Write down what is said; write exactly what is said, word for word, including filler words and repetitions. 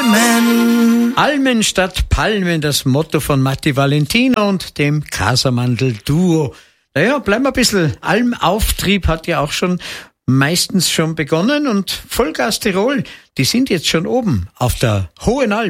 Almen. Almen statt Palmen, das Motto von Matti Valentino und dem Casamandel-Duo. Naja, bleiben wir ein bisschen. Almauftrieb hat ja auch schon meistens schon begonnen und Vollgas Tirol, die sind jetzt schon oben auf der Hohen Alm.